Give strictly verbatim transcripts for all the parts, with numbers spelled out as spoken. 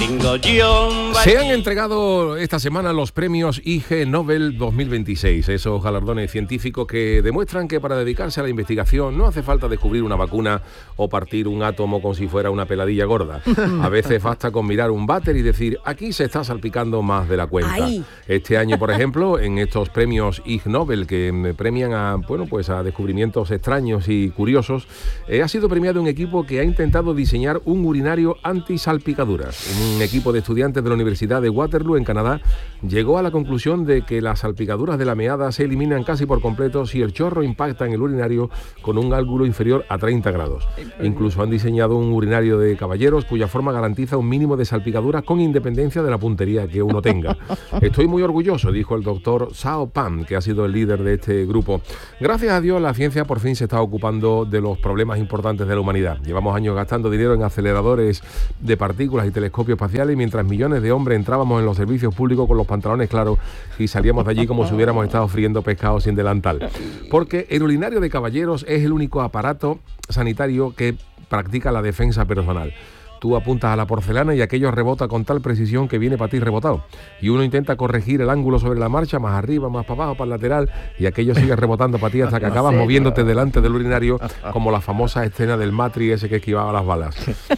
Se han entregado esta semana los premios I G Nobel dos mil veintiséis, esos galardones científicos que demuestran que para dedicarse a la investigación no hace falta descubrir una vacuna o partir un átomo como si fuera una peladilla gorda. A veces basta con mirar un váter y decir, aquí se está salpicando más de la cuenta. Ay. Este año, por ejemplo, en estos premios I G Nobel que premian a, bueno, pues a descubrimientos extraños y curiosos, eh, ha sido premiado un equipo que ha intentado diseñar un urinario anti-salpicaduras. Un equipo de estudiantes de la Universidad de Waterloo, en Canadá, llegó a la conclusión de que las salpicaduras de la meada se eliminan casi por completo si el chorro impacta en el urinario con un ángulo inferior a treinta grados. Incluso han diseñado un urinario de caballeros cuya forma garantiza un mínimo de salpicaduras con independencia de la puntería que uno tenga. Estoy muy orgulloso, dijo el doctor Sao Pan, que ha sido el líder de este grupo. Gracias a Dios, la ciencia por fin se está ocupando de los problemas importantes de la humanidad. Llevamos años gastando dinero en aceleradores de partículas y telescopios espaciales, mientras millones de hombres entrábamos en los servicios públicos con los pantalones claros y salíamos de allí como si hubiéramos estado friendo pescado sin delantal. Porque el urinario de caballeros es el único aparato sanitario que practica la defensa personal. Tú apuntas a la porcelana y aquello rebota con tal precisión que viene para ti rebotado. Y uno intenta corregir el ángulo sobre la marcha, más arriba, más para abajo, para el lateral, y aquello sigue rebotando para ti hasta que acabas moviéndote delante del urinario, como la famosa escena del Matrix ese que esquivaba las balas.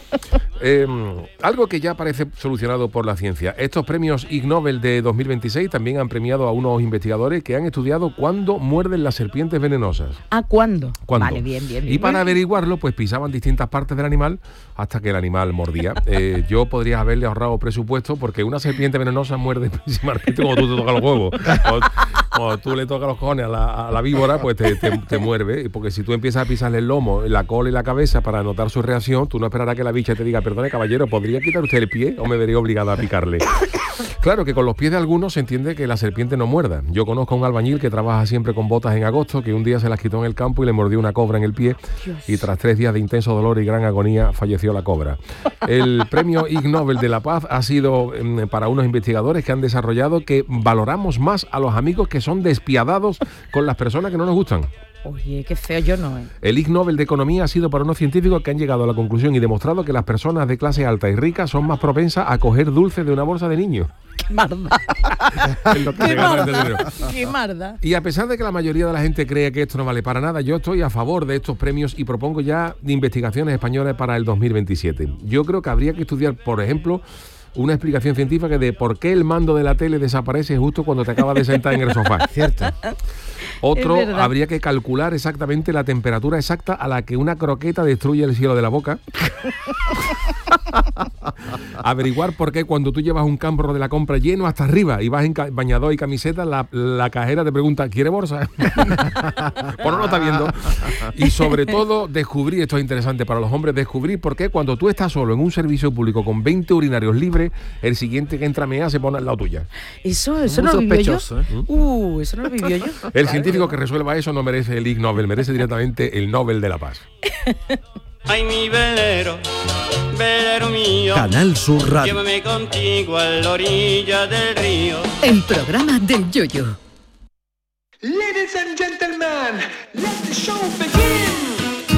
Eh, algo que ya parece solucionado por la ciencia. Estos premios Ig Nobel de dos mil veintiséis también han premiado a unos investigadores que han estudiado cuándo muerden las serpientes venenosas. ¿A cuándo? ¿Cuándo? Vale, bien, bien, bien. Y para averiguarlo, pues pisaban distintas partes del animal hasta que el animal mordía. Eh, yo podría haberle ahorrado presupuesto porque una serpiente venenosa muerde principalmente cuando tú te tocas los huevos. Cuando, cuando tú le tocas los cojones a la, a la víbora, pues te, te, te muerde. Porque si tú empiezas a pisarle el lomo, la cola y la cabeza para notar su reacción, tú no esperarás que la bicha te diga, perdone caballero, ¿podría quitar usted el pie o me vería obligado a picarle? Claro que con los pies de algunos se entiende que la serpiente no muerda. Yo conozco a un albañil que trabaja siempre con botas en agosto, que un día se las quitó en el campo y le mordió una cobra en el pie. Dios. Y tras tres días de intenso dolor y gran agonía falleció la cobra. El premio Ig Nobel de la Paz ha sido eh, para unos investigadores que han desarrollado que valoramos más a los amigos que son despiadados con las personas que no nos gustan. Oye, qué feo, yo no, ¿eh? El Ig Nobel de Economía ha sido para unos científicos que han llegado a la conclusión y demostrado que las personas de clase alta y rica son más propensas a coger dulces de una bolsa de niños. ¡Qué marda! Es lo que ¡Qué marda! ¡Qué marda! Y a pesar de que la mayoría de la gente cree que esto no vale para nada, yo estoy a favor de estos premios y propongo ya de investigaciones españolas para el dos mil veintisiete. Yo creo que habría que estudiar, por ejemplo, una explicación científica de por qué el mando de la tele desaparece justo cuando te acabas de sentar en el sofá. Cierto. Otro, habría que calcular exactamente la temperatura exacta a la que una croqueta destruye el cielo de la boca. Averiguar por qué cuando tú llevas un carro de la compra lleno hasta arriba y vas en bañador y camiseta, la, la cajera te pregunta, ¿quiere bolsa? Pues no lo está viendo. Y sobre todo, descubrir, esto es interesante para los hombres, descubrir por qué cuando tú estás solo en un servicio público con veinte urinarios libres, el siguiente que entra a mear se pone al lado tuya. Eso, eso no lo vivió yo. ¿eh? Uh, eso no lo vivió yo. El científico que resuelva eso no merece el Ig Nobel, merece directamente el Nobel de la Paz. Ay, mi velero, velero mío. Canal Sur Radio. Llévame contigo a la orilla del río. El programa del Yoyo. Ladies and gentlemen, let the show begin.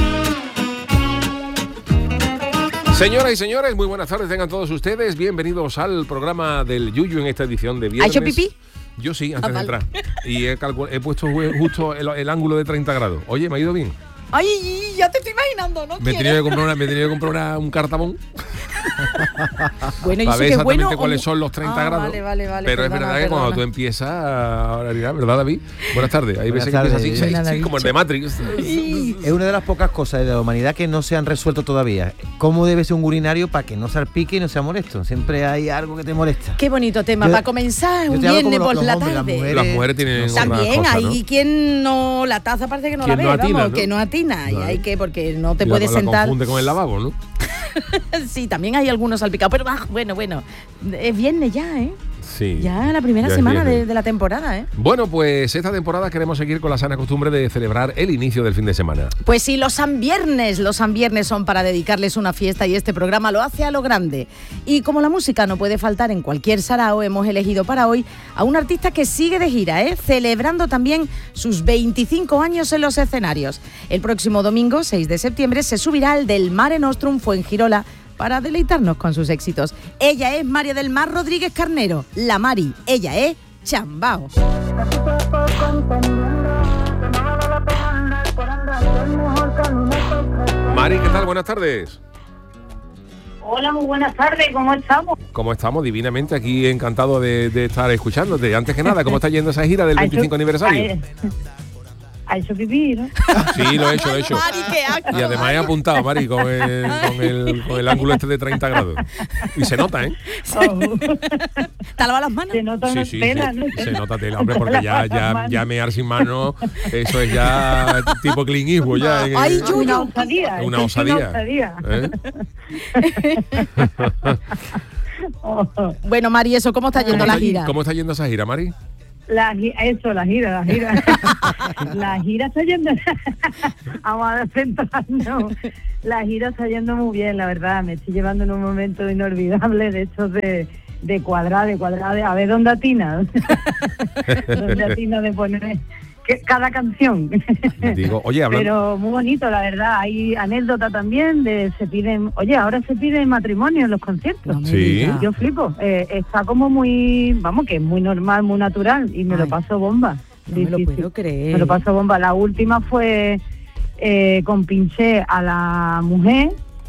Señoras y señores, muy buenas tardes, tengan todos ustedes. Bienvenidos al programa del Yuyu en esta edición de viernes. ¿Ha hecho pipí? Yo sí, antes ah, de vale. entrar. Y he, he puesto justo el, el ángulo de treinta grados. Oye, ¿me ha ido bien? Ay, ya te estoy imaginando, ¿no? Me he tenido que comprar, una, me he tenido que comprar una, un cartabón. Bueno, y para ver que exactamente bueno, cuáles o... son los treinta ah, grados. Vale, vale, vale. Pero perdona, es verdad que perdona. cuando tú empiezas a orinar, ¿verdad, David? Buenas tardes. Hay veces que empiezas así, sí, sí, como el de Matrix. Es una de las pocas cosas de la humanidad que no se han resuelto todavía. ¿Cómo debe ser un urinario para que no salpique y no sea molesto? Siempre hay algo que te molesta. Qué bonito tema. Yo, para comenzar, un viernes por la tarde. Las mujeres, las mujeres tienen también una cosa, hay ¿no? quien no, la taza parece que no la ve, no atina, vamos, ¿no? que no atina. Vale. Y hay que, porque no te y puedes la, sentar. La confunde con el lavabo, ¿no? Sí, también hay algunos salpicados, pero ah, bueno, bueno, es viernes ya, ¿eh? Sí. Ya la primera ya semana de, de la temporada, ¿eh? Bueno, pues esta temporada queremos seguir con la sana costumbre de celebrar el inicio del fin de semana. Pues sí, los San Viernes, los San Viernes son para dedicarles una fiesta y este programa lo hace a lo grande. Y como la música no puede faltar en cualquier sarao, hemos elegido para hoy a un artista que sigue de gira, ¿eh? Celebrando también sus veinticinco años en los escenarios. El próximo domingo, seis de septiembre, se subirá al del Mare Nostrum Fuengirola para deleitarnos con sus éxitos. Ella es María del Mar Rodríguez Carnero, la Mari. Ella es Chambao. Mari, ¿qué tal? Buenas tardes. Hola, muy buenas tardes, ¿cómo estamos? ¿Cómo estamos? Divinamente, aquí encantado de, de estar escuchándote. Antes que nada, ¿cómo está yendo esa gira del veinticinco aniversario? Ha hecho pipí, ¿no? Sí, lo he hecho, lo he hecho. Mari, qué asco. Y además he apuntado, Mari, con el, con el, con el ángulo este de treinta grados. Y se nota, ¿eh? Oh. ¿Te lavas las manos? Se nota Sí, una sí, tela, sí. ¿no? Se nota tela, hombre, porque ya, ya, ya mear sin manos, eso es ya tipo Clint Eastwood, ya. En, Ay, Una Yuyu. osadía. una eso es osadía. Una osadía. ¿Eh? Oh. Bueno, Mari, eso, ¿cómo está yendo ¿Cómo la está- gira? ¿Cómo está yendo esa gira, Mari? La, gi- eso, la gira, la gira. La gira está yendo... Vamos a centrarnos. La gira está yendo muy bien, la verdad. Me estoy llevando en un momento inolvidable de estos de, de cuadrar, de cuadrar, de a ver dónde atina. Dónde atina de poner que, cada canción. Digo, oye, hablando... Pero muy bonito, la verdad. Hay anécdota también de se piden... Oye, ahora se pide matrimonio en los conciertos. No me Sí. digas. Yo flipo, eh, está como muy, vamos, que es muy normal, muy natural y me Ay. lo paso bomba. No Sí, me lo sí, puedo sí. creer. Me lo paso bomba. La última fue eh, con Pinché a la mujer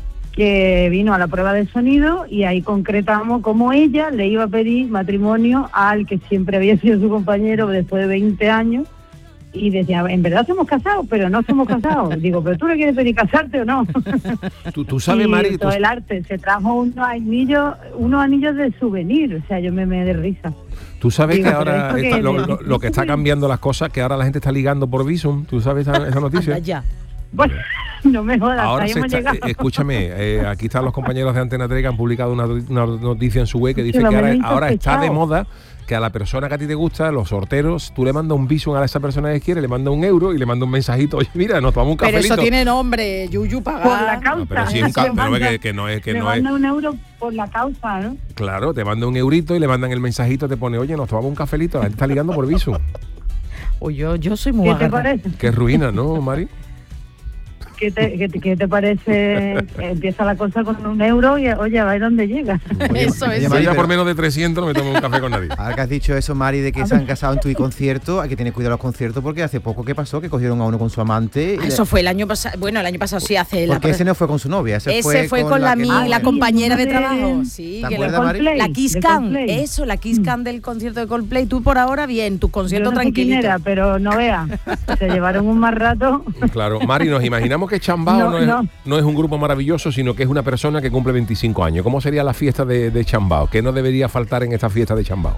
que vino a la prueba de sonido y ahí concretamos cómo ella le iba a pedir matrimonio al que siempre había sido su compañero después de veinte años. Y decía, en verdad somos casados, pero no somos casados. Digo, ¿pero tú le quieres pedir casarte o no? Tú, tú sabes, y Mari... tú- todo el arte, se trajo unos anillos, unos anillos de souvenir, o sea, yo me me de risa. Tú sabes Digo, que pero ahora esto está- que- lo, lo- lo que está cambiando las cosas, que ahora la gente está ligando por Visum. ¿Tú sabes esa, esa noticia? Anda ya. Bueno, no me jodas, Ahora ahí se hemos está, llegado. eh, escúchame, eh, aquí están los compañeros de Antena tres que han publicado una, una noticia en su web que dice lo que ahora, hemos ahora está de sospechado. moda que a la persona que a ti te gusta, los sorteros, tú le mandas un Visum a esa persona que quiere, le mandas un euro y le mandas un mensajito, oye, mira, nos tomamos un Pero cafelito. eso tiene nombre, Yuyu, Por la pagar. causa. No, pero sí es un Me ca- pero manda- que, que no es que me no es manda un euro por la causa, ¿no? claro, te manda un eurito y le mandan el mensajito, te pone, oye, nos tomamos un cafelito, la gente está ligando por Visum. O yo, yo soy muy ¿Qué te agarrada. parece? Qué ruina, ¿no, Mari? ¿Qué te, qué te, qué te parece? Empieza la cosa con un euro y, oye, a ver dónde llega. Eso, Oye, eso. Mari, Si ya pero- por menos de trescientos no me tomo un café con nadie. Ahora que has dicho eso, Mari, de que se han casado en tu concierto, hay que tener cuidado los conciertos porque hace poco que pasó que cogieron a uno con su amante. y Ah, le- eso fue el año pasado. Bueno, el año pasado sí hace la. porque ese no fue con su novia, ese, Ese fue con, la, que- mi- Ah, la sí, compañera de de- trabajo. Sí, ¿Te que acuerdas, la, Mari? Coldplay, la Kiss de Cam. Coldplay. Eso, la Kiss Cam del concierto de Coldplay. Tú por ahora bien, tus Yo conciertos no sé quién tranquilitos. era, pero no veas. Se llevaron un mal rato. Claro, Mari, nos imaginamos que Chambao no, No, es, no. no es un grupo maravilloso, sino que es una persona que cumple veinticinco años. ¿Cómo sería la fiesta de, de Chambao? ¿Qué no debería faltar en esta fiesta de Chambao?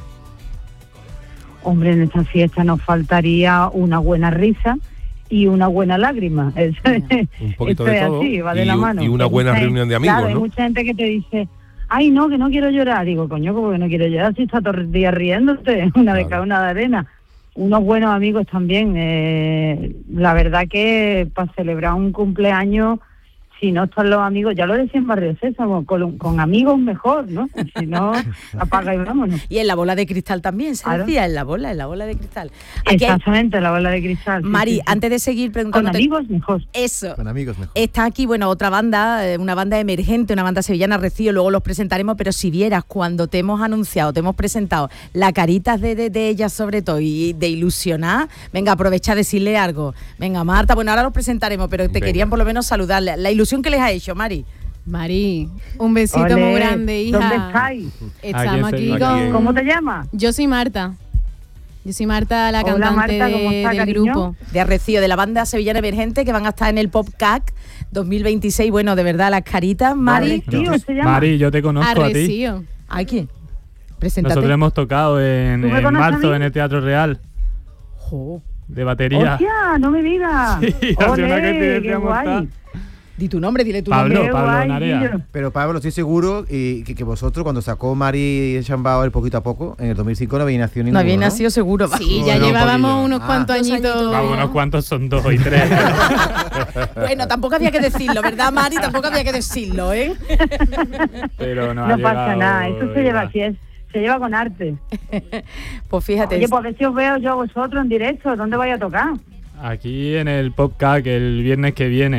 Hombre, en esta fiesta nos faltaría una buena risa y una buena lágrima. Eso es- Un poquito esto de es todo así, va de y la un- mano. y una Hay buena mucha reunión de gente- amigos, claro, hay ¿no? mucha gente que te dice, ay, no, que no quiero llorar. Digo, coño, como que no quiero llorar si está todo el día riéndote, una de Claro. cada una de arena. Unos buenos amigos también. eh, la verdad que para celebrar un cumpleaños, si no están los amigos, ya lo decía en Barrio Sésamo, con, con amigos mejor, ¿no? Si no, apaga y vámonos. Y en la bola de cristal también, se Claro. decía, en la bola, en la bola de cristal. Aquí hay- Exactamente, la bola de cristal. sí, Mari, sí, sí. antes de seguir Con preguntándote... amigos mejor. Eso. Con amigos mejor. Está aquí, bueno, otra banda, eh, una banda emergente, una banda sevillana, Rocío, luego los presentaremos, pero si vieras cuando te hemos anunciado, te hemos presentado la caritas de, de, de ellas sobre todo y de ilusionar, venga, aprovecha a decirle algo. Venga, Marta, bueno, ahora los presentaremos, pero te Venga. querían por lo menos saludar. La, la ilusión que les ha hecho, Mari. Mari, un besito Ole, muy grande, hija. ¿Dónde estáis? Estamos Aquí aquí, estoy, con... aquí. ¿Cómo te llamas? Yo soy Marta. Yo soy Marta, la Hola, cantante Marta, ¿cómo de- está, del cariño? grupo. De Arrecío, de la banda sevillana emergente que van a estar en el Pop C A C dos mil veintiséis. Bueno, de verdad, las caritas, Mari. Arrecío se llama. Mari, yo te conozco a ti. Arrecío. Aquí, preséntate. Nosotros hemos tocado en, ¿Tú me en conoces a marzo mí? en el Teatro Real Jo, de batería. ¡Hostia, no me digas! Sí, hace ¡Ole, una coincidencia qué mortal. guay! di tu nombre, dile tu Pablo. nombre. ¡Qué Pablo guay, Narea. Guillo! Pero Pablo, estoy seguro y que, que vosotros cuando sacó Mari y Chambao el poquito a poco, en el dos mil cinco no había nacido No ninguno, había ¿no? nacido seguro. Sí, ya Bueno, llevábamos poquillo. unos Ah. cuantos Dos añitos. añitos. Vamos, unos cuantos son dos y tres. Bueno, tampoco había que decirlo, ¿verdad, Mari? Tampoco había que decirlo, ¿eh? Pero no, No ha pasa llegado nada, eso se lleva ya. así, es, se lleva con arte. Pues fíjate. Oye, pues a ver si os veo yo a vosotros en directo, ¿dónde vais a tocar? Aquí en el Pop C A C el viernes que viene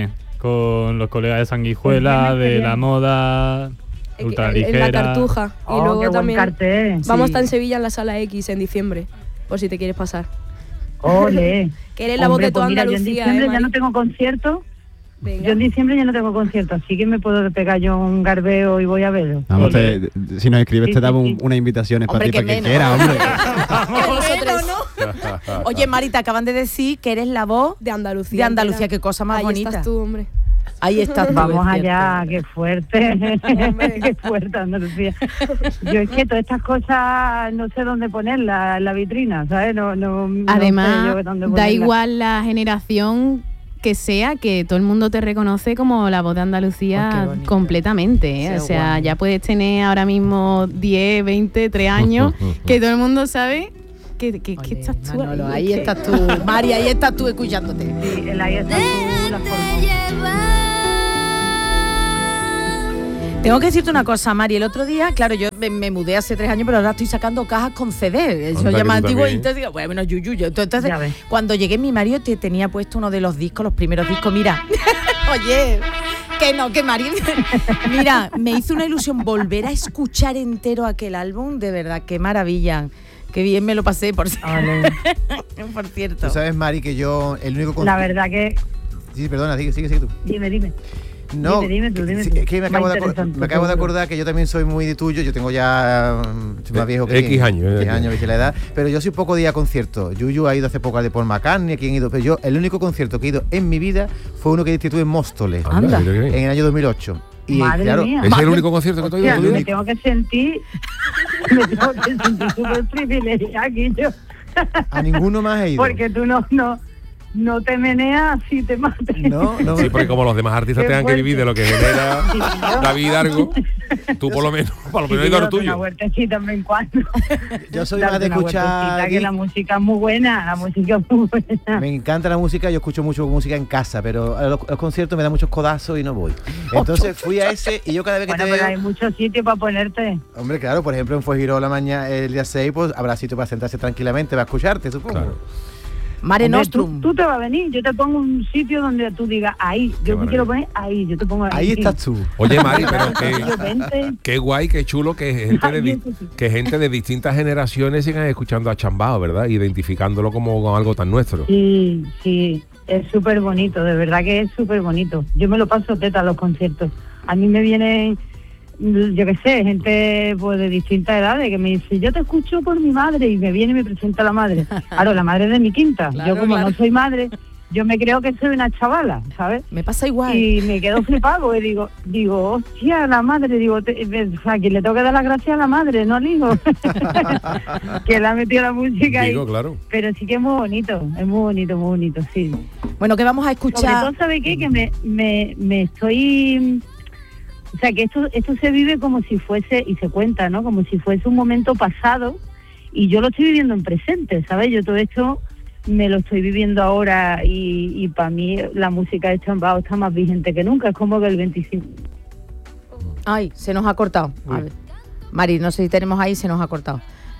con los colegas de Sanguijuela, de la moda, ultraligera. En la Cartuja. Oh, y luego qué buen también cartel. vamos a Sí. estar en Sevilla en la Sala X en diciembre, por si te quieres pasar. Ole. Que eres la voz Hombre, de toda pues mira, yo en Andalucía, diciembre ¿eh, ya Mari? no tengo concierto. Venga. Yo en diciembre ya no tengo concierto, así que me puedo pegar yo un garbeo y voy a verlo. Vamos, te- si nos escribes Sí, te sí, damos sí. un- unas invitaciones para Hombre, ti, que para que menos. quieras, hombre. Bueno, ¿no? Oye, Mari, te acaban de decir que eres la voz de Andalucía. de Andalucía. entera. Qué cosa más Ahí bonita. estás tú, hombre. Ahí estás tú, Vamos es allá, cierto. qué fuerte, qué fuerte Andalucía. Yo es que todas estas cosas no sé dónde ponerlas en la vitrina, ¿sabes? No, no, no sé Además, yo dónde da ponerlas. igual la generación que sea, que todo el mundo te reconoce como la voz de Ay, qué Andalucía bonito. completamente, ¿eh? Qué O sea, guay. ya puedes tener ahora mismo diez, veinte, tres años, que todo el mundo sabe que, que, que Oye, estás tú Manolo, ahí. ahí que- estás tú, Mari, ahí estás tú escuchándote. Sí, el ahí está tú, la forma. Tengo que decirte una cosa, Mari. El otro día, claro, yo me, me mudé hace tres años, pero ahora estoy sacando cajas con C D. Eso Anda, ya que más tú antiguo. Y también. entonces digo, bueno, yuyu, yo. Entonces, Ya ves. cuando llegué, mi marido te tenía puesto uno de los discos, los primeros discos. Mira, oye, que no, que Mari. Mira, me hizo una ilusión volver a escuchar entero aquel álbum. De verdad, qué maravilla. Qué bien me lo pasé, por, Ole. por cierto. Tú sabes, Mari, que yo el único con- La verdad que... Sí, perdona, sigue, sigue, sigue tú. Dime, dime. No, Dime, dime tú, dime sí, tú. es que me acabo, Más de, acor- interesante, me acabo de seguro. acordar que yo también soy muy de tuyo. Yo tengo ya mm, soy más viejo que X años, X eh. años, viste la edad. Pero yo soy poco día a conciertos. Yuyu ha ido hace poco al de Paul McCartney, aquí han ido. Pero yo, el único concierto que he ido en mi vida fue uno que diste tú en Móstoles, Anda. mira qué bien. en el año dos mil ocho. Y Madre claro, mía. ¿Ese es el único concierto que tú has ido? Hostia, ¿Tú? me tengo que sentir... me tengo que sentir súper privilegiada aquí yo. a ninguno más he ido. Porque tú no, no, no te meneas así te mates. No, no. Sí, porque como los demás artistas Qué tengan que fuerte. vivir de lo que genera Sí, yo- David Hidalgo, tú por lo menos, por lo Sí, menos yo has ido a lo doy una tuyo. vueltecita de vez en cuando. Yo soy Darte más de una escuchar vueltecita, que di- la música es muy buena, la música es muy buena. Me encanta la música, yo escucho mucho música en casa, pero a los, a los conciertos me da muchos codazos y no voy. Entonces fui a ese y yo cada vez que Bueno, te pero veo... hay muchos sitios para ponerte. Hombre, claro, por ejemplo en Fuengirola mañana el día seis, pues habrá sitio para sentarse tranquilamente, para escucharte, supongo. Claro. Mare Hombre, Nostrum. Tú, tú te vas a venir, yo te pongo un sitio donde tú digas ahí, yo te maravilla. quiero poner ahí, yo te pongo ahí. Ahí estás tú. Oye, Mari, pero Yo, qué, vente. qué guay, qué chulo que gente, de, Ay, di- eso sí. que gente de distintas generaciones sigan escuchando a Chambao, ¿verdad? Identificándolo como algo tan nuestro. Sí, sí, es súper bonito, de verdad que es súper bonito. Yo me lo paso teta a los conciertos. A mí me vienen, yo qué sé, gente pues de distintas edades que me dice, yo te escucho por mi madre, y me viene y me presenta a la madre. Claro, la madre de mi quinta. Claro, yo como claro. no soy madre, yo me creo que soy una chavala, ¿sabes? Me pasa igual. Y me quedo flipado y digo, digo, hostia, la madre, digo, te, o sea, que le tengo que dar las gracias a la madre, no al hijo, que le ha metido la música ahí. Digo, claro. Pero sí que es muy bonito, es muy bonito, muy bonito, sí. Bueno, que vamos a Sobre escuchar. todo, ¿sabe qué? Que me, me, me estoy... O sea, que esto, esto se vive como si fuese, y se cuenta, ¿no? Como si fuese un momento pasado, y yo lo estoy viviendo en presente, ¿sabes? Yo todo esto me lo estoy viviendo ahora, y, y para mí la música de Chambao está más vigente que nunca, es como que el veinticinco... Ay, se nos ha cortado. A ver. Mari, no sé si tenemos ahí, se nos ha cortado.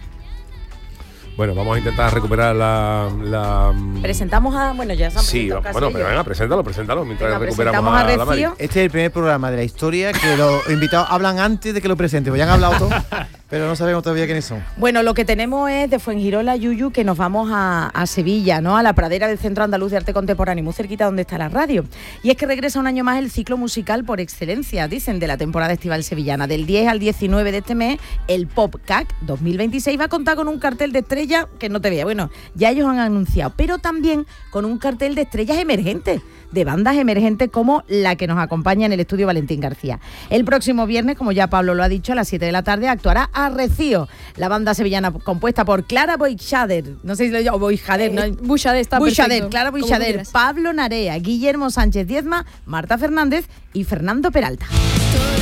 Bueno, vamos a intentar recuperar la... la Presentamos a... Bueno, ya se han sí, presentado casi bueno, pero ellos. venga, preséntalo, preséntalo mientras Venga, recuperamos presentamos a a, la Mari. Rocío. Este es el primer programa de la historia que los invitados hablan antes de que lo presente, pues ya han hablado todos, pero no sabemos todavía quiénes son. Bueno, lo que tenemos es de Fuengirola, Yuyu, que nos vamos a, a Sevilla, ¿no? A la pradera del Centro Andaluz de Arte Contemporáneo, muy cerquita donde está la radio. Y es que regresa un año más el ciclo musical por excelencia, dicen, de la temporada estival sevillana. Del diez al diecinueve de este mes, el Pop C A C dos mil veintiséis va a contar con un cartel de estrellas que no te vea. Bueno, ya ellos han anunciado, pero también con un cartel de estrellas emergentes, de bandas emergentes como la que nos acompaña en el estudio Valentín García. El próximo viernes, como ya Pablo lo ha dicho, a las siete de la tarde actuará Arrecío, la banda sevillana compuesta por Clara Boixader, no sé si lo digo, Boixader, ¿no? Eh, Buixader está Buixader, perfecto, Clara como Boixader, quieras. Pablo Narea, Guillermo Sánchez Diezma, Marta Fernández y Fernando Peralta.